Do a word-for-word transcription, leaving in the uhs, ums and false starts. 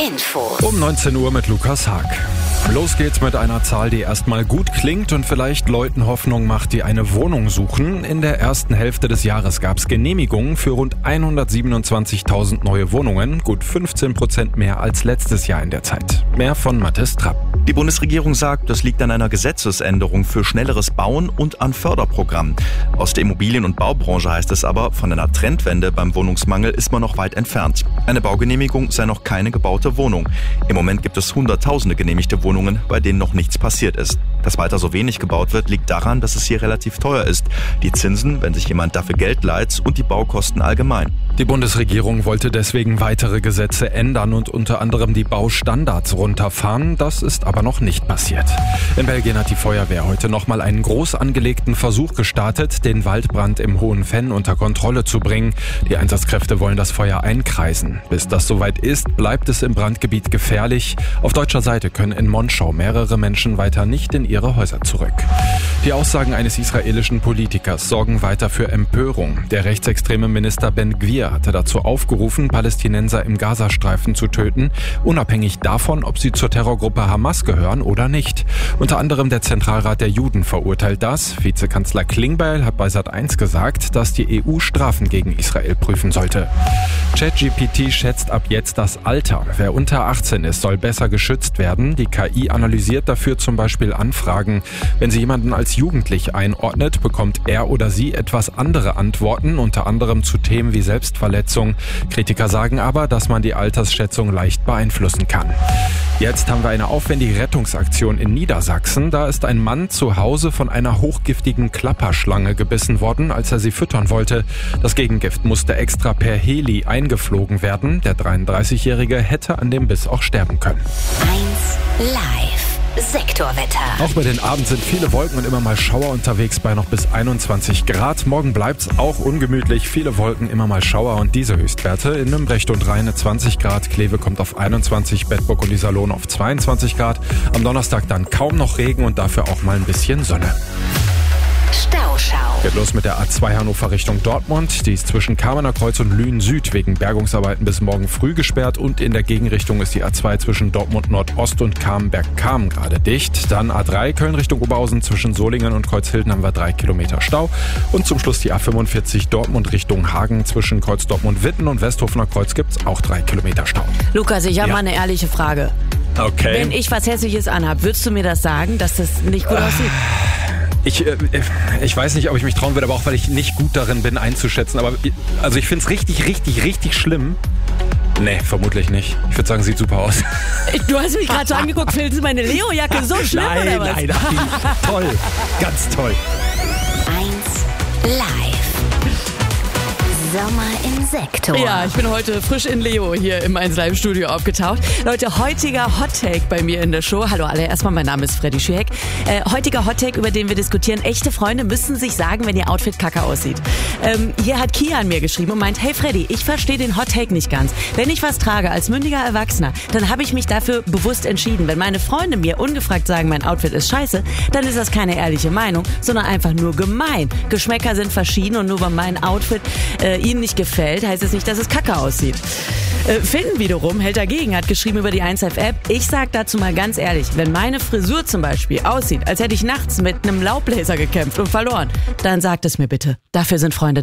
Info. Um neunzehn Uhr mit Lukas Haag. Los geht's mit einer Zahl, die erstmal gut klingt und vielleicht Leuten Hoffnung macht, die eine Wohnung suchen. In der ersten Hälfte des Jahres gab's Genehmigungen für rund hundertsiebenundzwanzigtausend neue Wohnungen, gut fünfzehn Prozent mehr als letztes Jahr in der Zeit. Mehr von Mathis Trapp. Die Bundesregierung sagt, das liegt an einer Gesetzesänderung für schnelleres Bauen und an Förderprogrammen. Aus der Immobilien- und Baubranche heißt es aber, von einer Trendwende beim Wohnungsmangel ist man noch weit entfernt. Eine Baugenehmigung sei noch keine gebaute Wohnung. Im Moment gibt es Hunderttausende genehmigte Wohnungen, bei denen noch nichts passiert ist. Dass weiter so wenig gebaut wird, liegt daran, dass es hier relativ teuer ist. Die Zinsen, wenn sich jemand dafür Geld leiht, und die Baukosten allgemein. Die Bundesregierung wollte deswegen weitere Gesetze ändern und unter anderem die Baustandards runterfahren. Das ist aber noch nicht passiert. In Belgien hat die Feuerwehr heute nochmal einen groß angelegten Versuch gestartet, den Waldbrand im Hohen Venn unter Kontrolle zu bringen. Die Einsatzkräfte wollen das Feuer einkreisen. Bis das soweit ist, bleibt es im Brandgebiet gefährlich. Auf deutscher Seite können in Monschau mehrere Menschen weiter nicht in ihre Häuser zurück. Die Aussagen eines israelischen Politikers sorgen weiter für Empörung. Der rechtsextreme Minister Ben Gvir hatte dazu aufgerufen, Palästinenser im Gazastreifen zu töten, unabhängig davon, ob sie zur Terrorgruppe Hamas gehören oder nicht. Unter anderem der Zentralrat der Juden verurteilt das. Vizekanzler Klingbeil hat bei Sat eins gesagt, dass die E U Strafen gegen Israel prüfen sollte. ChatGPT schätzt ab jetzt das Alter. Wer unter achtzehn ist, soll besser geschützt werden. Die K I analysiert dafür zum Beispiel Anfragen. Wenn sie jemanden als jugendlich einordnet, bekommt er oder sie etwas andere Antworten, unter anderem zu Themen wie Selbstverletzung. Kritiker sagen aber, dass man die Altersschätzung leicht beeinflussen kann. Jetzt haben wir eine aufwendige Rettungsaktion in Niedersachsen. Da ist ein Mann zu Hause von einer hochgiftigen Klapperschlange gebissen worden, als er sie füttern wollte. Das Gegengift musste extra per Heli eingeflogen werden. Der dreiunddreißigjährige hätte an dem Biss auch sterben können. eins live. Sektorwetter. Auch bei den Abend sind viele Wolken und immer mal Schauer unterwegs bei noch bis einundzwanzig Grad. Morgen bleibt's auch ungemütlich. Viele Wolken, immer mal Schauer und diese Höchstwerte. In Nümbrecht und Rheine zwanzig Grad. Kleve kommt auf einundzwanzig, Bedburg und Iserlohn auf zweiundzwanzig Grad. Am Donnerstag dann kaum noch Regen und dafür auch mal ein bisschen Sonne. Stauschau. Geht los mit der A zwei Hannover Richtung Dortmund. Die ist zwischen Kamener Kreuz und Lünen Süd wegen Bergungsarbeiten bis morgen früh gesperrt. Und in der Gegenrichtung ist die A zwei zwischen Dortmund Nordost und Kamenberg-Kamen gerade dicht. Dann A drei Köln Richtung Oberhausen zwischen Solingen und Kreuzhilden haben wir drei Kilometer Stau. Und zum Schluss die A fünfundvierzig Dortmund Richtung Hagen zwischen Kreuz Dortmund-Witten und Westhofener Kreuz gibt's auch drei Kilometer Stau. Lukas, ich habe Ja. mal eine ehrliche Frage. Okay. Wenn ich was Hässliches anhab, würdest du mir das sagen, dass das nicht gut aussieht? Ich, äh, ich weiß nicht, ob ich mich trauen würde, aber auch weil ich nicht gut darin bin einzuschätzen. Aber also ich find's richtig, richtig, richtig schlimm. Nee, vermutlich nicht. Ich würde sagen, sieht super aus. Du hast mich gerade so angeguckt, findest du meine Leo-Jacke so schlimm nein, oder was? Nein, nein, toll. Ganz toll. eins live. Sommer im Sektor. Ja, ich bin heute frisch in Leo hier im eins Live Studio aufgetaucht. Leute, heutiger Hot Take bei mir in der Show. Hallo alle, erstmal mein Name ist Freddy Schieck. Äh, heutiger Hot Take, über den wir diskutieren. Echte Freunde müssen sich sagen, wenn ihr Outfit kacke aussieht. Ähm, hier hat Kian mir geschrieben und meint, hey Freddy, ich verstehe den Hot Take nicht ganz. Wenn ich was trage als mündiger Erwachsener, dann habe ich mich dafür bewusst entschieden. Wenn meine Freunde mir ungefragt sagen, mein Outfit ist scheiße, dann ist das keine ehrliche Meinung, sondern einfach nur gemein. Geschmäcker sind verschieden und nur weil mein Outfit äh, ihnen nicht gefällt, heißt es nicht, dass es kacke aussieht. Äh, Finn wiederum hält dagegen, hat geschrieben über die eins Live App, ich sag dazu mal ganz ehrlich, wenn meine Frisur zum Beispiel aussieht, als hätte ich nachts mit einem Laubbläser gekämpft und verloren, dann sagt es mir bitte. Dafür sind Freunde da.